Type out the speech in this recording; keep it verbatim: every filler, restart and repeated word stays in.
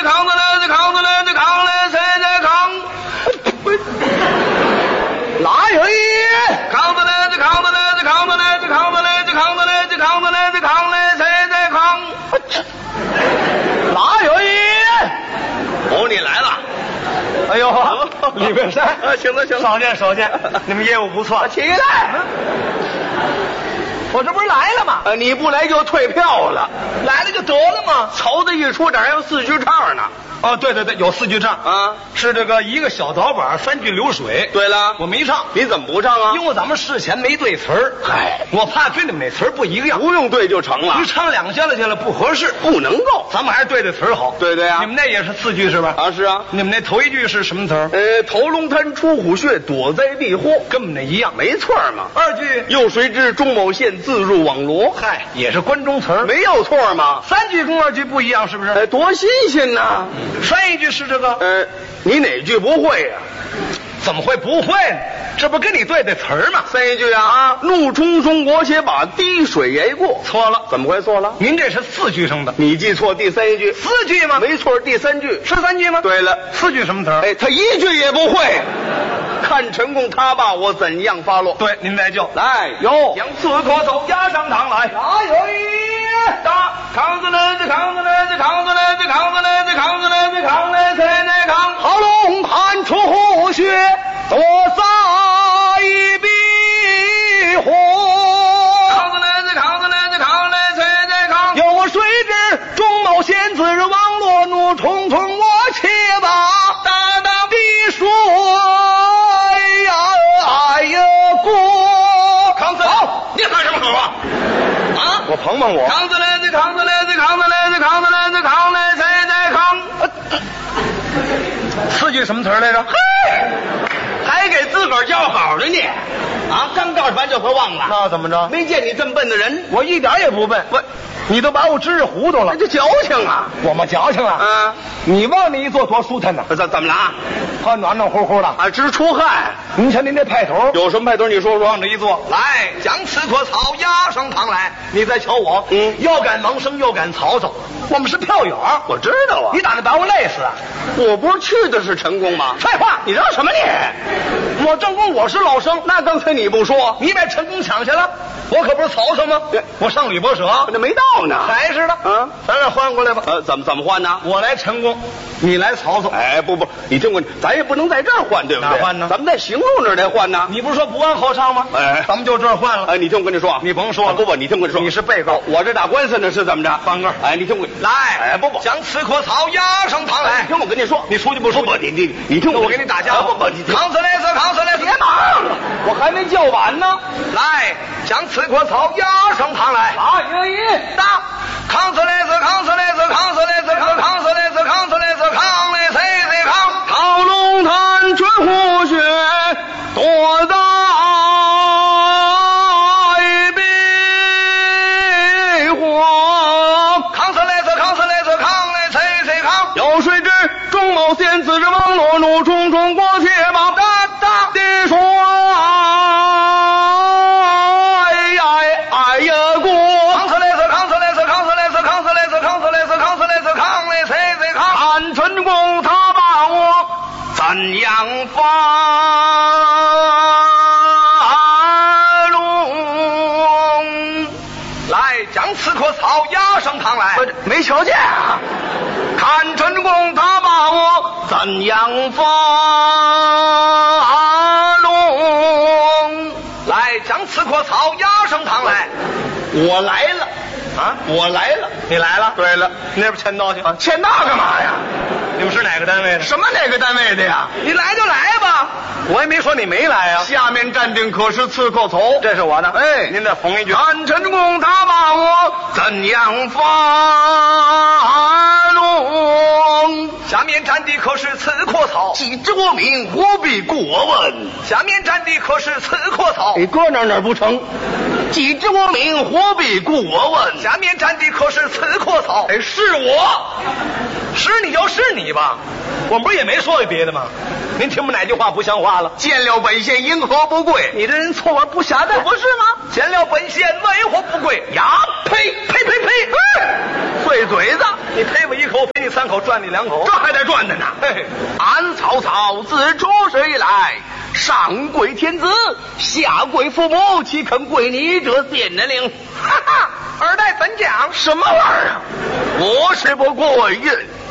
这扛子来，这扛子来，这扛来，谁在扛？ 哪有一扛子来，这扛子来，这扛子来，这扛子来，这扛子来，这扛子来，这扛来，谁在扛？ 哪有一哦，你来了。 哎呦，李桂山， 啊，行了行了， 少见少见，你们业务不错。 起来， 我这不是来了吗？ 呃，你不来就退票了， 来了就得了吗？ 绸子一出，这还有四句唱呢。 哦，对对对，有四句唱啊， 是这个一个小导板，三句流水。 对了， 我没唱， 你怎么不唱啊？ 因为咱们事前没对词儿。 嗨， 我怕跟你们那词儿不一样， 不用对就成了。 一唱两下了去了不合适， 不能够， 咱们还是对对词儿好。 对对啊， 你们那也是四句是吧？ 啊，是啊。 你们那头一句是什么词儿？ 呃，头龙滩出虎穴，躲灾避祸， 跟我们那一样， 没错嘛。 二句又谁知钟某县自入网罗， 嗨，也是关中词儿， 没有错嘛。 三句跟二句不一样，是不是？ 哎，多新鲜呐！ 上一句是这个， 呃，你哪句不会呀？ 怎么会不会呢？这不跟你对的词儿吗？ 三一句啊啊！怒冲冲，我且把滴水挨过。 错了， 怎么会错了？ 您这是四句生的， 你记错第三一句。 四句吗？ 没错，第三句是三句吗？ 对了， 四句什么词儿？ 哎，他一句也不会。看陈公他爸我怎样发落。 对，您来就来有将刺客头押上堂来。 哪有一打扛子来，这扛子来，这扛子来，这扛子来，这扛子来，这扛来，谁来扛？ 好龙盘出虎穴，多灾避祸。 扛子来，这扛子来，这扛来，谁在扛？ 有谁知钟某仙子网络怒冲冲，我且把大大滴水呀哎呀过。 扛子，好，你喊什么口啊？啊， 我捧捧我。 扛子来，这扛子来，这扛子来，这扛子来，这扛来，谁在扛？ 四句什么词儿来着？ 嘿，还给自个儿叫好的呢。啊，刚告诉完就会忘了。 那怎么着？ 没见你这么笨的人， 我一点也不笨， 我你都把我知识糊涂了。 这矫情啊！ 我们矫情了。 啊， 你往那一坐多舒坦呢， 怎怎么了啊？ 它暖暖乎乎的， 啊，直出汗。 您瞧您这派头， 有什么派头？你说说。 往这一坐，来将刺客曹押上堂来。你再瞧我， 嗯， 要敢忙生，又敢曹操，我们是票友。 我知道啊。 你打算把我累死啊？ 我不是去的是陈宫吗？ 废话， 你嚷什么你？ 我正宫，我是老生。 那刚才你不说， 你把陈宫抢去了，我可不是曹操吗？我上吕伯舍， 那没到呢。 还是的。 啊， 咱俩换过来吧。 呃，怎么怎么换呢？ 我来陈宫，你来曹操。 哎，不不，你听我，咱也不能在这儿换，对不对？ 哪换呢？ 咱们在行路那儿得换呢。 你不是说不按后唱吗？ 哎， 咱们就这儿换了。 哎，你听我跟你说， 你甭说了。 不不，你听我跟你说， 你是被告， 我这打官司呢是怎么着？ 翻个。 哎，你听我来， 哎，不不， 将刺客曹押上堂来。 听我跟你说， 你出去不出？ 不，你你你听我， 我给你打架。 不不，你扛死来死，扛死来死， 别忙，我还没叫完呢。 来，将刺客曹押上堂来。 打一一打，扛死来死，扛死来死，扛死来死，扛扛死来死，扛死来死，扛来谁谁扛？ 桃龙潭春虎穴，多灾避祸。 扛死来死，扛死来死，扛来谁谁扛？ 有谁知钟某仙子之网络怒冲冲，过且把大大地说哎呀哎呀过。 扛死来死，扛死来死，扛死来死，扛死来死，扛死来死，扛死来死，扛来谁谁扛？ 看陈公他把我怎样发弄？ 来，将刺客曹押上堂来。 没瞧见啊！看陈公他把我怎样发弄？ 来，将刺客曹押上堂来。 我来了啊！ 我来了， 你来了？ 对了， 你那边签到去啊，签到干嘛呀？ 你们是哪个单位的？ 什么哪个单位的呀？ 你来就来吧，我也没说你没来啊。 下面站定可是刺客头， 这是我的。 哎， 您再缝一句。 看陈公他把我怎样发弄？ 下面站的可是刺客曹， 既知我名，何必过问？ 下面站的可是刺客曹， 你搁那哪儿不成？既知我名，何必过问？ 下面站的可是刺客曹， 哎，是我， 是你就是你吧，我们不是也没说过别的吗？您听不哪句话不像话了？ 见了本县因何不跪？ 你这人错而不暇的， 不是吗？ 见了本县为何不跪？呀，呸呸呸呸！ 碎嘴子， 你赔我一口，赔你三口，赚你两口， 这还得赚的呢。 嘿， 俺曹操自出世以来，上跪天子，下跪父母，岂肯跪你这县令？哈哈，二代怎讲？什么玩意儿啊？我是不跪，